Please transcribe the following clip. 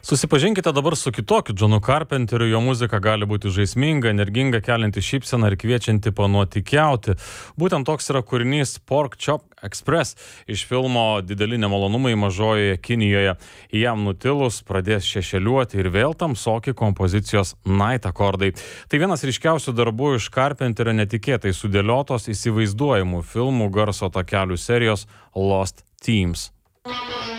Susipažinkite dabar su kitokiu Johnu Carpenteriu, jo muzika gali būti žaisminga, energinga, kelianti šypseną ir kviečianti panuotykiauti. Būtent toks yra kūrinys Pork Chop Express iš filmo Dideli nemalonumai mažojoje Kinijoje. Jam nutilus pradės šešėliuoti ir vėl tamsoki kompozicijos Night akordai. Tai vienas ryškiausių darbų iš Carpenterio netikėtai sudėliotos įsivaizduojamų filmų garso takelių serijos Lost Themes.